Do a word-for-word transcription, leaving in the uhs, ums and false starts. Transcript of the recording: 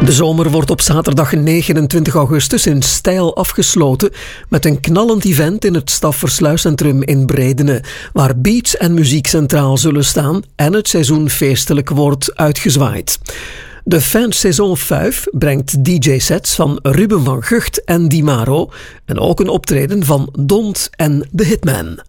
De zomer wordt op zaterdag negenentwintig augustus in stijl afgesloten met een knallend event in het Staffersluiscentrum in Bredene, waar beats en muziek centraal zullen staan en het seizoen feestelijk wordt uitgezwaaid. De Fanssaison vijf brengt D J-sets van Ruben van Gucht en Di Maro en ook een optreden van Dont en The Hitman.